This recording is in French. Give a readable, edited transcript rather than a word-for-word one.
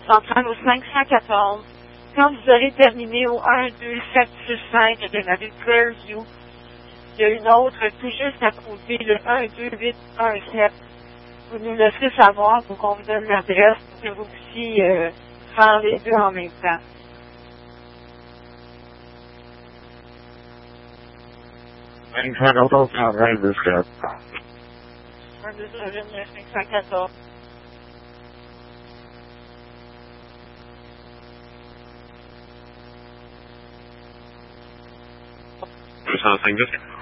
centrale au 514. Quand vous aurez terminé au 12765 de la rue Fairview, il y a une autre tout juste à côté, le 12817. Vous nous laissez savoir pour qu'on vous donne l'adresse pour que vous puissiez faire les deux en même temps. I'm trying to go down right this guy. 1276514. Just on a thing, just